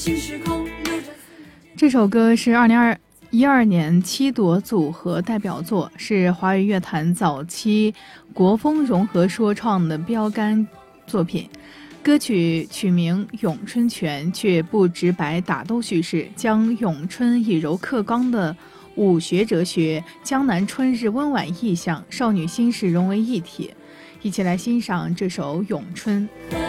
这首歌是2012年7朵组合代表作，是华语乐坛早期国风融合说唱的标杆作品。歌曲取名《咏春拳》，却不直白打斗叙事，将咏春以柔克刚的武学哲学、江南春日温婉意象、少女心事融为一体。一起来欣赏这首《咏春》。